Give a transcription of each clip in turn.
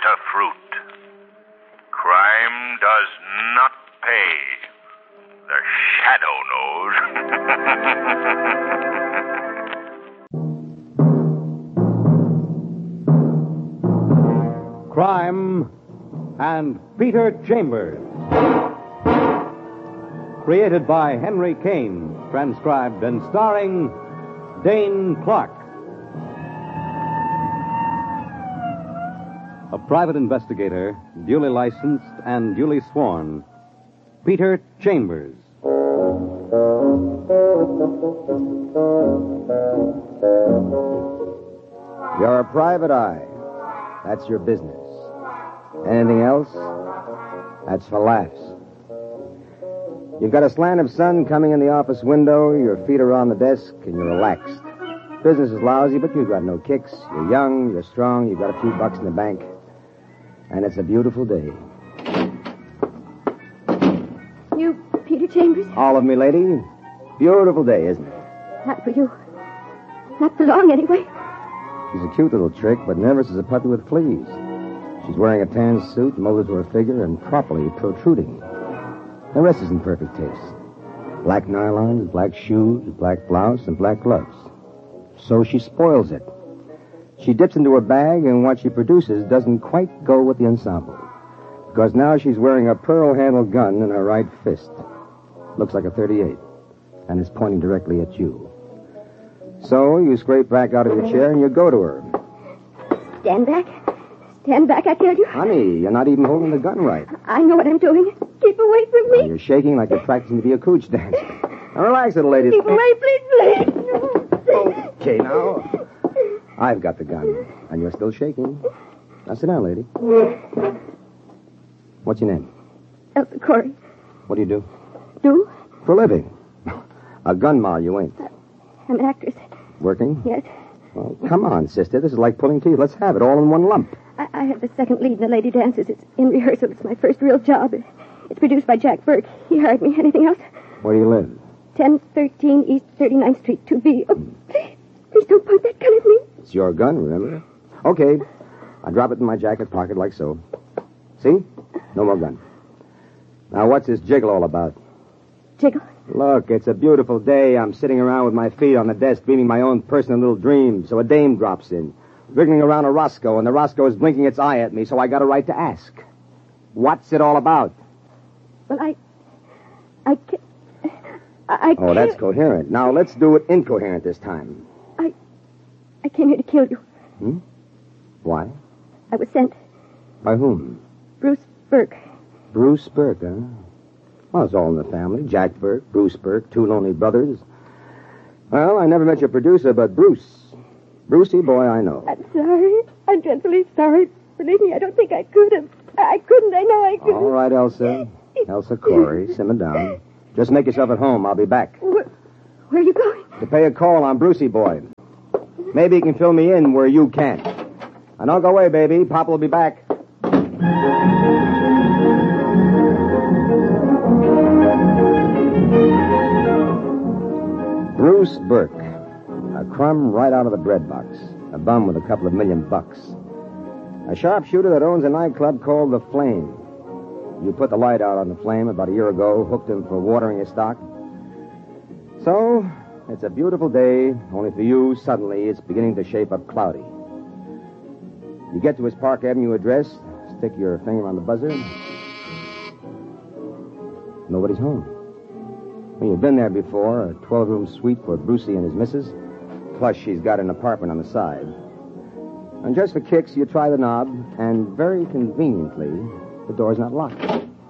bitter fruit. Crime does not pay. The shadow knows. Crime and Peter Chambers. Created by Henry Kane, transcribed and starring Dane Clark. A private investigator, duly licensed and duly sworn, Peter Chambers. You're a private eye. That's your business. Anything else? That's for laughs. You've got a slant of sun coming in the office window, your feet are on the desk, and you're relaxed. Business is lousy, but you've got no kicks. You're young, you're strong, you've got a few bucks in the bank. And it's a beautiful day. You, Peter Chambers? All of me, lady. Beautiful day, isn't it? Not for you. Not for long, anyway. She's a cute little trick, but nervous as a puppy with fleas. She's wearing a tan suit, molded to her figure, and properly protruding. The rest is in perfect taste. Black nylons, black shoes, black blouse, and black gloves. So she spoils it. She dips into her bag, and what she produces doesn't quite go with the ensemble. Because now she's wearing a pearl-handled gun in her right fist. Looks like a .38, and is pointing directly at you. So you scrape back out of your chair, and you go to her. Stand back. Stand back, I tell you. Honey, you're not even holding the gun right. I know what I'm doing. Keep away from me. Now you're shaking like you're practicing to be a cooch dancer. Now relax, little lady. Keep away, please, please. Okay, now. I've got the gun, and you're still shaking. Now sit down, lady. What's your name? Elsa Corey. What do you do? Do? For a living. A gun moll, you ain't. I'm an actress. Working? Yes. Well, come on, sister. This is like pulling teeth. Let's have it all in one lump. I have the second lead in The Lady Dances. It's in rehearsal. It's my first real job. It's produced by Jack Burke. He hired me. Anything else? Where do you live? 1013 East 39th Street, 2B. Oh, please don't point that gun at me. It's your gun, remember? Okay. I drop it in my jacket pocket like so. See? No more gun. Now, what's this jiggle all about? Jiggle? Look, it's a beautiful day. I'm sitting around with my feet on the desk, dreaming my own personal little dream. So a dame drops in, wriggling around a Roscoe, and the Roscoe is blinking its eye at me, so I got a right to ask. What's it all about? Well, I can't... Oh, that's coherent. Now, let's do it incoherent this time. I came here to kill you. Why? I was sent. By whom? Bruce Burke. Bruce Burke, huh? Well, it's all in the family. Jack Burke, Bruce Burke, two lonely brothers. Well, I never met your producer, but Bruce. Brucey, boy, I know. I'm sorry. I'm dreadfully sorry. Believe me, I don't think I could have. I couldn't. I know I couldn't. All right, Elsa. Elsa Corey, simmer down. Just make yourself at home. I'll be back. Where are you going? To pay a call on Brucey, boy. Maybe he can fill me in where you can't. Now, don't go away, baby. Papa will be back. Bruce Burke. A crumb right out of the bread box. A bum with a couple of $1,000,000. A sharpshooter that owns a nightclub called The Flame. You put the light out on The Flame about a year ago, hooked him for watering his stock. So, it's a beautiful day, only for you, suddenly, it's beginning to shape up cloudy. You get to his Park Avenue address, stick your finger on the buzzer. Nobody's home. Well, you've been there before, a 12-room suite for Brucey and his missus. Plus, she's got an apartment on the side. And just for kicks, you try the knob, and very conveniently, the door's not locked.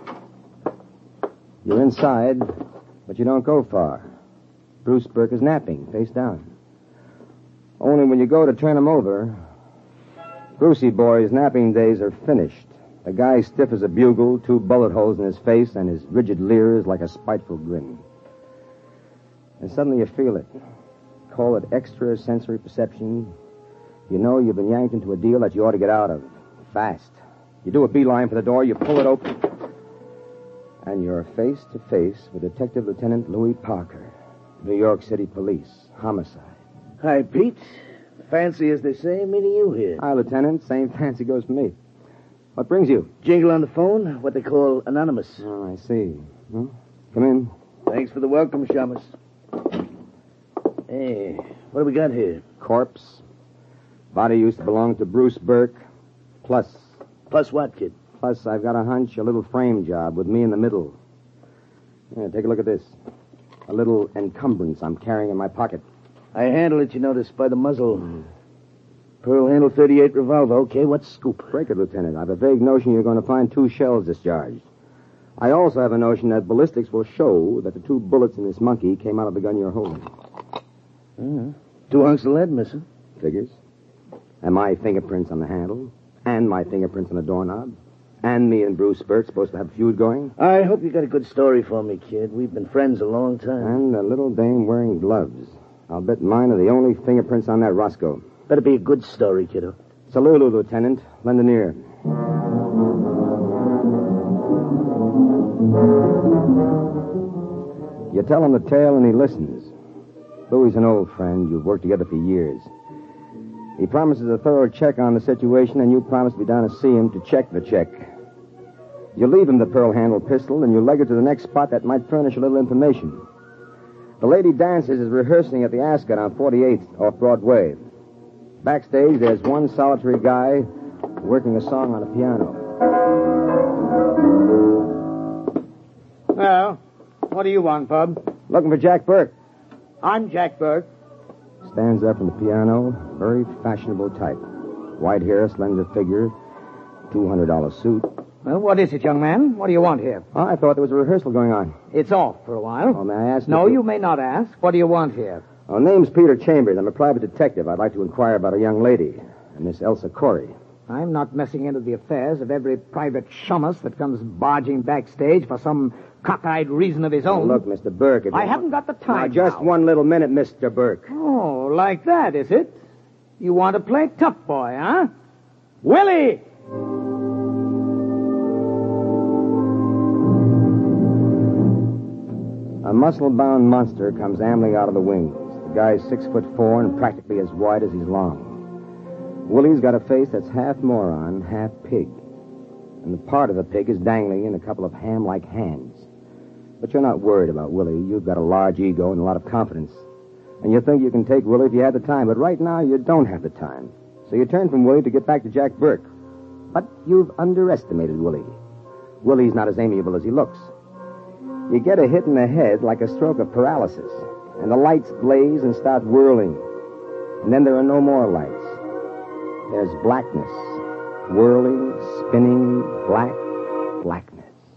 You're inside, but you don't go far. Bruce Burke is napping, face down. Only when you go to turn him over, Brucey boy's napping days are finished. The guy's stiff as a bugle, 2 bullet holes in his face, and his rigid leer is like a spiteful grin. And suddenly you feel it. Call it extrasensory perception. You know you've been yanked into a deal that you ought to get out of. Fast. You do a beeline for the door, you pull it open, and you're face to face with Detective Lieutenant Louis Parker, New York City Police, homicide. Hi, Pete. Fancy, as they say, meeting you here. Hi, Lieutenant. Same fancy goes for me. What brings you? Jingle on the phone, what they call anonymous. Oh, I see. Well, come in. Thanks for the welcome, Shamus. Hey, what do we got here? Corpse. Body used to belong to Bruce Burke. Plus What, kid? Plus, I've got a hunch, a little frame job with me in the middle. Yeah, take a look at this. A little encumbrance I'm carrying in my pocket. I handle it, you notice, by the muzzle. Pearl handle 38 revolver. Okay, what's scoop? Break it, Lieutenant. I've a vague notion you're going to find 2 shells discharged. I also have a notion that ballistics will show that the 2 bullets in this monkey came out of the gun you're holding. 2 hunks of lead missing. Figures. And my fingerprints on the handle. And my fingerprints on the doorknob. And me and Bruce Burke supposed to have a feud going. I hope you got a good story for me, kid. We've been friends a long time. And a little dame wearing gloves. I'll bet mine are the only fingerprints on that Roscoe. Better be a good story, kiddo. Salulu, Lieutenant. Lend an ear. You tell him the tale and he listens. Louie's an old friend. You've worked together for years. He promises a thorough check on the situation, and you promise to be down to see him to check the check. You leave him the pearl handle pistol, and you leg her to the next spot that might furnish a little information. The Lady Dances is rehearsing at the Ascot on 48th off Broadway. Backstage, there's one solitary guy working a song on a piano. Well, what do you want, Bub? Looking for Jack Burke. I'm Jack Burke. Stands up from the piano, very fashionable type. White hair, slender figure, $200 suit. Well, what is it, young man? What do you want here? Oh, I thought there was a rehearsal going on. It's off for a while. Oh, may I ask No, you may not ask. What do you want here? Oh, name's Peter Chambers. I'm a private detective. I'd like to inquire about a young lady, Miss Elsa Corey. I'm not messing into the affairs of every private shummus that comes barging backstage for some cockeyed reason of his own. Look, Mr. Burke... I haven't got the time just now. 1 little minute, Mr. Burke. Oh, like that, is it? You want to play tough boy, huh? Willie! A muscle-bound monster comes ambling out of the wings. The guy's 6'4" and practically as wide as he's long. Willie's got a face that's half moron, half pig. And the part of the pig is dangling in a couple of ham-like hands. But you're not worried about Willie. You've got a large ego and a lot of confidence. And you think you can take Willie if you had the time. But right now, you don't have the time. So you turn from Willie to get back to Jack Burke. But you've underestimated Willie. Willie's not as amiable as he looks. You get a hit in the head like a stroke of paralysis. And the lights blaze and start whirling. And then there are no more lights. There's blackness. Whirling, spinning, blackness.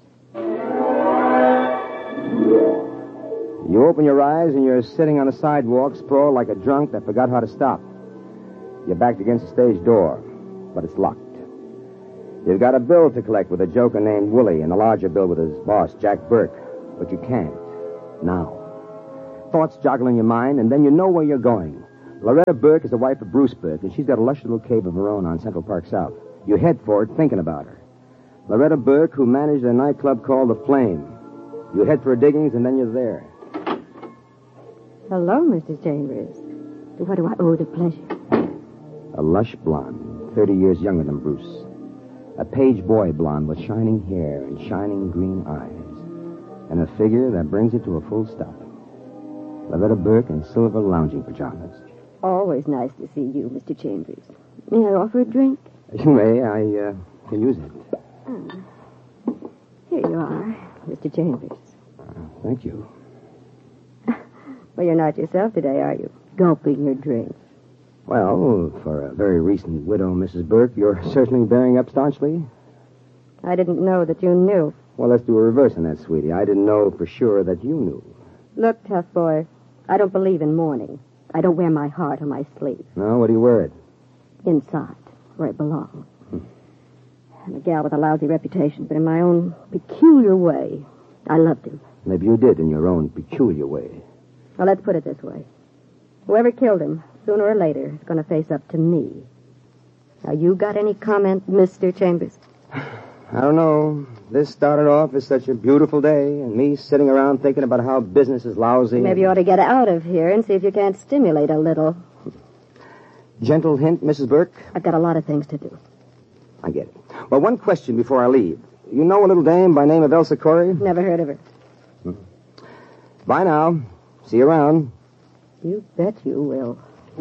You open your eyes and you're sitting on a sidewalk, sprawled like a drunk that forgot how to stop. You're backed against the stage door, but it's locked. You've got a bill to collect with a joker named Willie and a larger bill with his boss, Jack Burke. But you can't. Now. Thoughts joggle in your mind, and then you know where you're going. Loretta Burke is the wife of Bruce Burke, and she's got a lush little cave of her own on Central Park South. You head for it thinking about her. Loretta Burke, who managed a nightclub called The Flame. You head for her diggings, and then you're there. Hello, Mr. Chambers. To what do I owe the pleasure? A lush blonde, 30 years younger than Bruce. A page boy blonde with shining hair and shining green eyes. And a figure that brings it to a full stop. Loretta Burke in silver lounging pajamas. Always nice to see you, Mr. Chambers. May I offer a drink? You may. I can use it. Here you are, Mr. Chambers. Thank you. Well, you're not yourself today, are you? Gulping your drink. Well, for a very recent widow, Mrs. Burke, you're certainly bearing up staunchly. I didn't know that you knew. Well, let's do a reverse on that, sweetie. I didn't know for sure that you knew. Look, tough boy, I don't believe in mourning. I don't wear my heart on my sleeve. No, what do you wear it? Inside, where it belongs. I'm a gal with a lousy reputation, but in my own peculiar way, I loved him. Maybe you did in your own peculiar way. Well, let's put it this way. Whoever killed him, sooner or later, is going to face up to me. Now, you got any comment, Mr. Chambers? I don't know. This started off as such a beautiful day, and me sitting around thinking about how business is lousy. Maybe you ought to get out of here and see if you can't stimulate a little. Gentle hint, Mrs. Burke? I've got a lot of things to do. I get it. Well, one question before I leave. You know a little dame by name of Elsa Corey? Never heard of her. Bye now. See you around. You bet you will.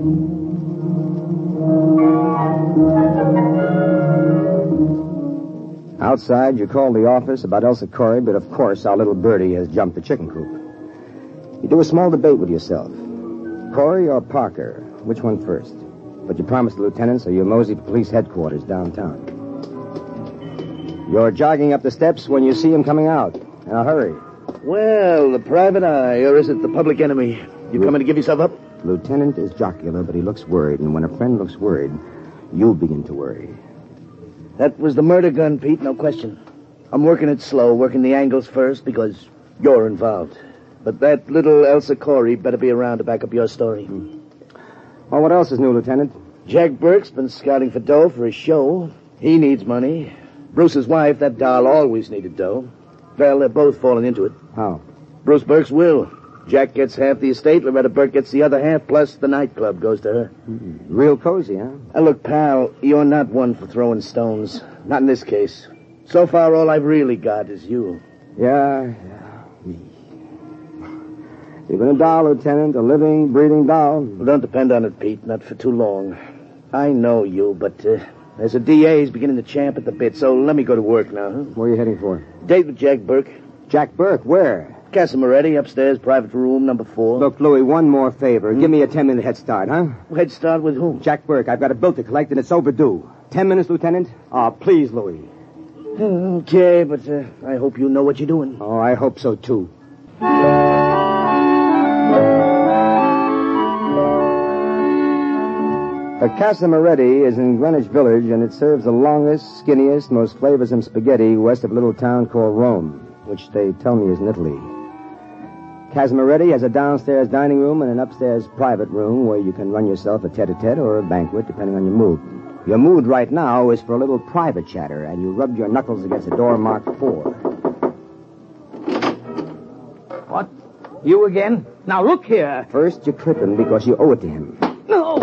Outside, you called the office about Elsa Corey, but of course our little birdie has jumped the chicken coop. You do a small debate with yourself. Corey or Parker? Which one first? But you promised the lieutenant, so you mosey to police headquarters downtown. You're jogging up the steps when you see him coming out. In a hurry. Well, the private eye, or is it the public enemy? You coming to give yourself up? Lieutenant is jocular, but he looks worried, and when a friend looks worried, you begin to worry. That was the murder gun, Pete, no question. I'm working it slow, working the angles first, because you're involved. But that little Elsa Corey better be around to back up your story. Well, what else is new, Lieutenant? Jack Burke's been scouting for dough for his show. He needs money. Bruce's wife, that doll, always needed dough. Well, they're both falling into it. How? Bruce Burke's will. Jack gets half the estate, Loretta Burke gets the other half, plus the nightclub goes to her. Real cozy, huh? Look, pal, you're not one for throwing stones. Not in this case. So far, all I've really got is you. Yeah. Me. You've been a doll, Lieutenant, a living, breathing doll. Well, don't depend on it, Pete, not for too long. I know you, but there's a DA who's beginning to champ at the bit, so let me go to work now, huh? Where are you heading for? Date with Jack Burke. Jack Burke, where? Casa Moretti, upstairs, private room, number 4. Look, Louis, one more favor. Give me a 10-minute head start, huh? Head start with whom? Jack Burke, I've got a bill to collect, and it's overdue. 10 minutes, Lieutenant? Oh, please, Louis. Okay, but I hope you know what you're doing. Oh, I hope so, too. The Casa Moretti is in Greenwich Village, and it serves the longest, skinniest, most flavorsome spaghetti west of a little town called Rome, which they tell me is in Italy. Casa Moretti has a downstairs dining room and an upstairs private room where you can run yourself a tete-a-tete or a banquet, depending on your mood. Your mood right now is for a little private chatter, and you rub your knuckles against a door marked 4. What? You again? Now, look here. First, you trip him because you owe it to him. No.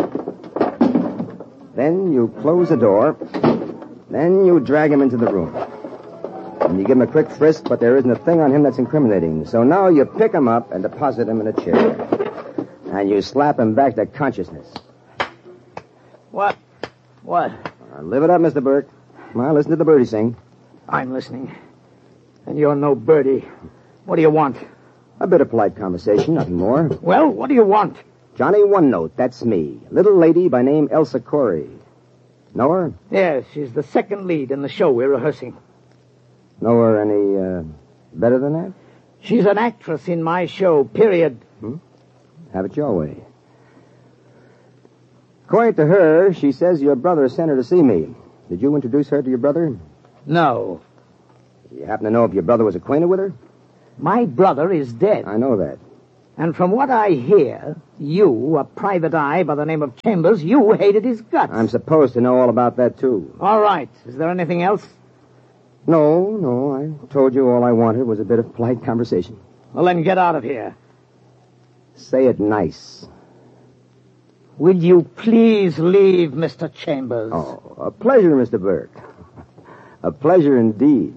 Then you close the door. Then you drag him into the room. And you give him a quick frisk, but there isn't a thing on him that's incriminating. So now you pick him up and deposit him in a chair. And you slap him back to consciousness. What? Live it up, Mr. Burke. Well, listen to the birdie sing. I'm listening. And you're no birdie. What do you want? A bit of polite conversation, nothing more. Well, what do you want? Johnny One Note, that's me. A little lady by name Elsa Corey. Know her? Yes, she's the second lead in the show we're rehearsing. Know her any, better than that? She's an actress in my show, period. Have it your way. According to her, she says your brother sent her to see me. Did you introduce her to your brother? No. You happen to know if your brother was acquainted with her? My brother is dead. I know that. And from what I hear, you, a private eye by the name of Chambers, you hated his guts. I'm supposed to know all about that, too. All right. Is there anything else? No. I told you all I wanted was a bit of polite conversation. Well, then get out of here. Say it nice. Will you please leave, Mr. Chambers? Oh, a pleasure, Mr. Burke. A pleasure indeed.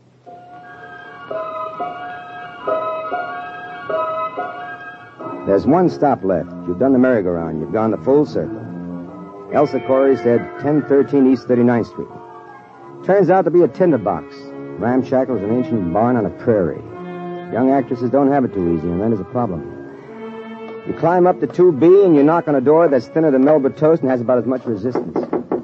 There's one stop left. You've done the merry-go-round. You've gone the full circle. Elsa Corey said 1013 East 39th Street. Turns out to be a tinderbox. Ramshackle is an ancient barn on a prairie. Young actresses don't have it too easy, and that is a problem. You climb up to 2B and you knock on a door that's thinner than Melba toast and has about as much resistance.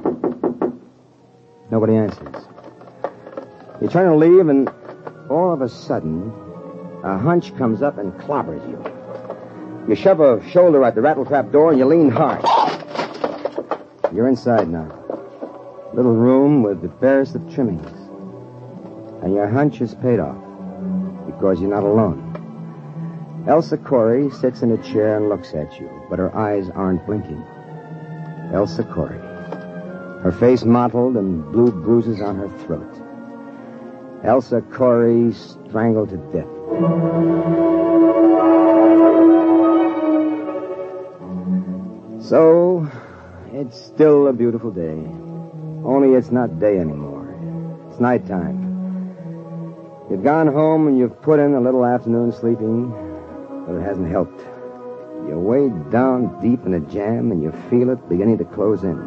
Nobody answers. You turn to leave, and all of a sudden, a hunch comes up and clobbers you. You shove a shoulder at the rattle-trap door and you lean hard. You're inside now. Little room with the barest of trimmings. And your hunch is paid off because you're not alone. Elsa Corey sits in a chair and looks at you, but her eyes aren't blinking. Elsa Corey. Her face mottled and blue bruises on her throat. Elsa Corey strangled to death. So, it's still a beautiful day. Only it's not day anymore. It's nighttime. You've gone home and you've put in a little afternoon sleeping, but it hasn't helped. You're way down deep in a jam and you feel it beginning to close in.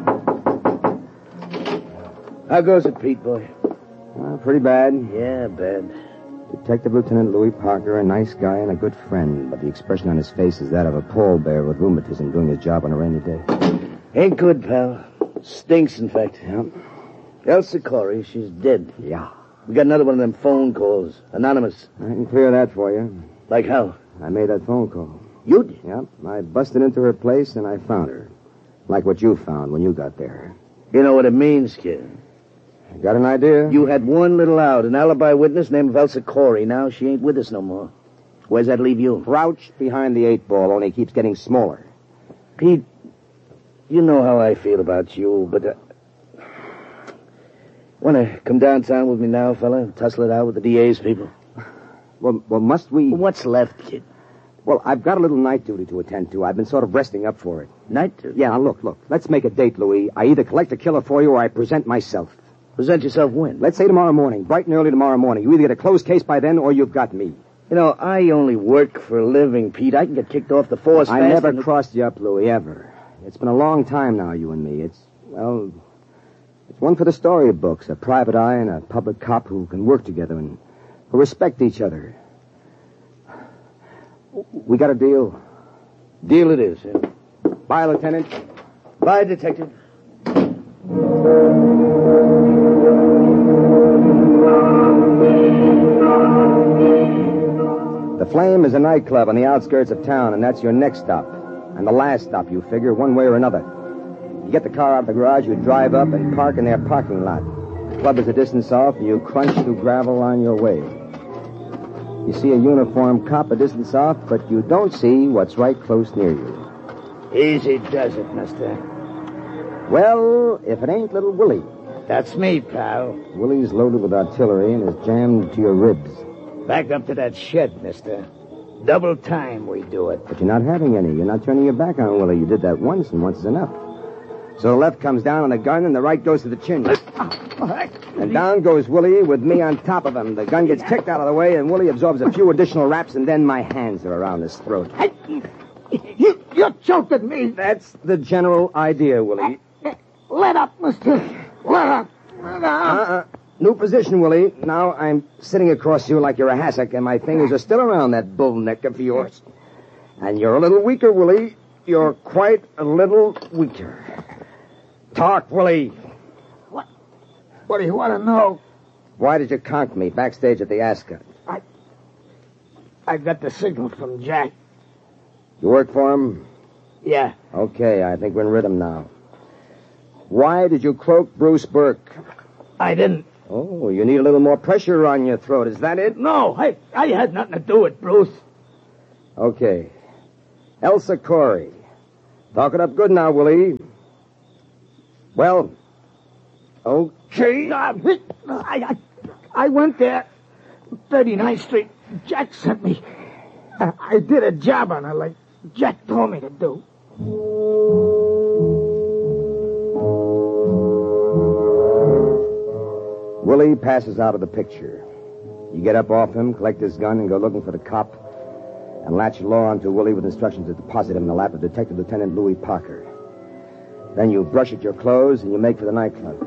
How goes it, Pete, boy? Pretty bad. Yeah, bad. Detective Lieutenant Louis Parker, a nice guy and a good friend, but the expression on his face is that of a pallbearer with rheumatism doing his job on a rainy day. Ain't good, pal. Stinks, in fact. Yep. Elsa Corey, she's dead. Yeah. We got another one of them phone calls. Anonymous. I can clear that for you. Like how? I made that phone call. You did? Yep. I busted into her place and I found her. Like what you found when you got there. You know what it means, kid. Got an idea? You had one little out, an alibi witness named Elsa Corey. Now she ain't with us no more. Where's that leave you? Crouched behind the 8-ball, only keeps getting smaller. Pete, you know how I feel about you, but... Want to come downtown with me now, fella? Tussle it out with the DA's people? Well, must we... What's left, kid? Well, I've got a little night duty to attend to. I've been sort of resting up for it. Night duty? Yeah, now look. Let's make a date, Louis. I either collect a killer for you or I present myself. Present yourself when? Let's say tomorrow morning, bright and early tomorrow morning. You either get a closed case by then or you've got me. You know, I only work for a living, Pete. I can get kicked off the force I fast. never crossed you up, Louis, ever. It's been a long time now, you and me. It's one for the storybooks, a private eye and a public cop who can work together and who respect each other. We got a deal. Deal it is, yeah. Bye, Lieutenant. Bye, Detective. The Flame is a nightclub on the outskirts of town, and that's your next stop. And the last stop, you figure, one way or another. You get the car out of the garage, you drive up and park in their parking lot. The club is a distance off, and you crunch through gravel on your way. You see a uniformed cop a distance off, but you don't see what's right close near you. Easy does it, mister. Well, if it ain't little Willie. That's me, pal. Willie's loaded with artillery and is jammed to your ribs. Back up to that shed, mister. Double time we do it. But you're not having any. You're not turning your back on Willie. You did that once, and once is enough. So the left comes down on the gun, and the right goes to the chin. And down goes Willie with me on top of him. The gun gets kicked out of the way, and Willie absorbs a few additional raps, and then my hands are around his throat. You're choking me. That's the general idea, Willie. Let up, mister. Let up. New position, Willie. Now I'm sitting across you like you're a hassock, and my fingers are still around that bull neck of yours. And you're a little weaker, Willie. You're quite a little weaker. Talk, Willie. What do you want to know? Why did you conk me backstage at the Ascot? I got the signal from Jack. You work for him? Yeah. Okay, I think we're in rhythm now. Why did you cloak Bruce Burke? I didn't. Oh, you need a little more pressure on your throat. Is that it? No, I had nothing to do with Bruce. Okay. Elsa Corey. Talk it up good now, Willie. Well, okay. I went there, 39th Street. Jack sent me. I did a job on her like Jack told me to do. Willie passes out of the picture. You get up off him, collect his gun, and go looking for the cop, and latch law onto Willie with instructions to deposit him in the lap of Detective Lieutenant Louis Parker. Then you brush at your clothes, and you make for the nightclub.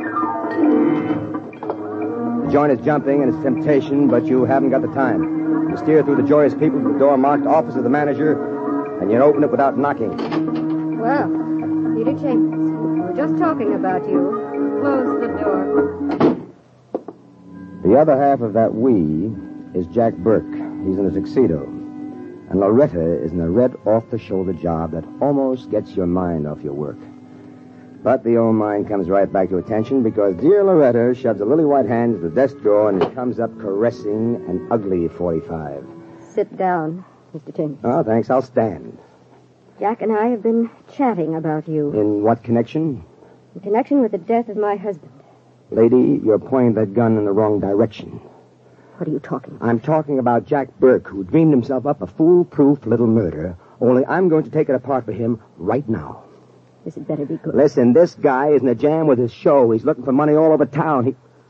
The joint is jumping, and it's temptation, but you haven't got the time. You steer through the joyous people to the door marked Office of the Manager, and you open it without knocking. Well, Peter Chambers, we're just talking about you. Close the door. The other half of that we is Jack Burke. He's in a tuxedo. And Loretta is in a red off-the-shoulder job that almost gets your mind off your work. But the old mind comes right back to attention because dear Loretta shoves a lily white hand into the desk drawer and it comes up caressing an ugly 45. Sit down, Mr. Chambers. Oh, thanks. I'll stand. Jack and I have been chatting about you. In what connection? In connection with the death of my husband. Lady, you're pointing that gun in the wrong direction. What are you talking about? I'm talking about Jack Burke, who dreamed himself up a foolproof little murder, only I'm going to take it apart for him right now. This had better be good. Listen, this guy is in a jam with his show. He's looking for money all over town.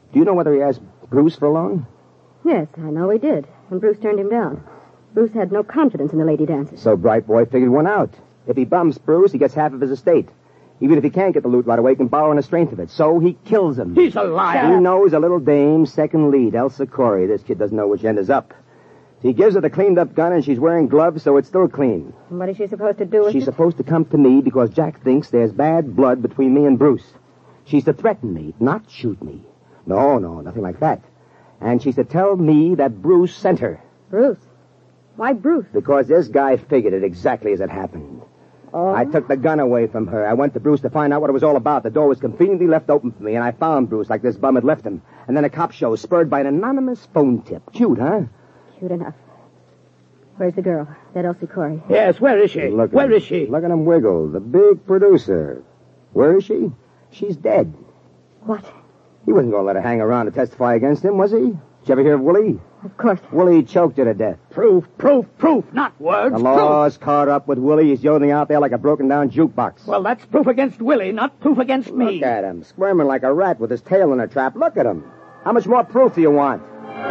Do you know whether he asked Bruce for a loan? Yes, I know he did. And Bruce turned him down. Bruce had no confidence in the lady dancers. So Bright Boy figured one out. If he bums Bruce, he gets half of his estate. Even if he can't get the loot right away, he can borrow on the strength of it. So he kills him. He's a liar. He knows a little dame, second lead, Elsa Corey. This kid doesn't know which end is up. He gives her the cleaned-up gun, and she's wearing gloves, so it's still clean. And what is she supposed to do with She's it? supposed to come to me because Jack thinks there's bad blood between me and Bruce. She's to threaten me, not shoot me. No, nothing like that. And she's to tell me that Bruce sent her. Bruce? Why Bruce? Because this guy figured it exactly as it happened. Oh? I took the gun away from her. I went to Bruce to find out what it was all about. The door was conveniently left open for me, and I found Bruce like this bum had left him. And then a cop show, spurred by an anonymous phone tip. Cute, huh? Cute enough. Where's the girl? That Elsie Corey. Yes, where is she? Look at Where him. is she? Look at him wiggle. The big producer. Where is she? She's dead. What? He wasn't going to let her hang around to testify against him, was he? Did you ever hear of Willie? Of course. Willie choked her to death. Proof, not words. The law's caught up with Willie. He's yodeling out there like a broken-down jukebox. Well, that's proof against Willie, not proof against me. Look at him, squirming like a rat with his tail in a trap. Look at him. How much more proof do you want?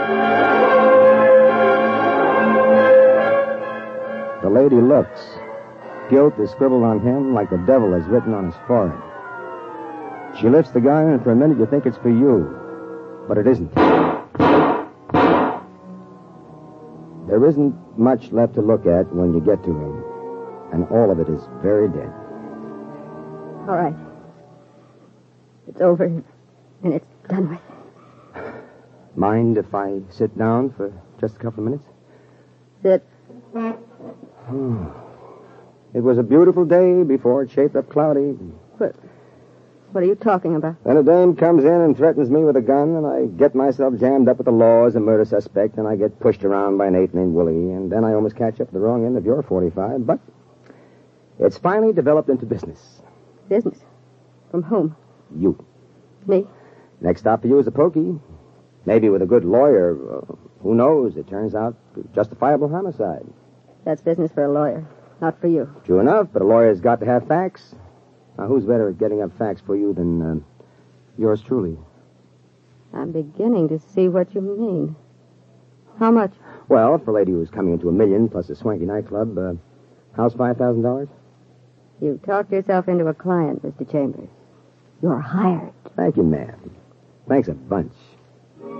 The lady looks. Guilt is scribbled on him like the devil is written on his forehead. She lifts the gun, and for a minute you think it's for you. But it isn't. There isn't much left to look at when you get to him. And all of it is very dead. All right. It's over, and it's done with. Mind if I sit down for just a couple of minutes? Sit. It was a beautiful day before it shaped up cloudy. What are you talking about? Then a dame comes in and threatens me with a gun, and I get myself jammed up with the law as a murder suspect, and I get pushed around by an ape named Willie, and then I almost catch up at the wrong end of your 45, but it's finally developed into business. Business? From whom? You. Me? Next stop for you is a pokey. Maybe with a good lawyer. Who knows? It turns out justifiable homicide. That's business for a lawyer, not for you. True enough, but a lawyer's got to have facts. Now, who's better at getting up facts for you than yours truly? I'm beginning to see what you mean. How much? Well, for a lady who's coming into $1 million plus a swanky nightclub, how's $5,000? You talked yourself into a client, Mr. Chambers. You're hired. Thank you, ma'am. Thanks a bunch.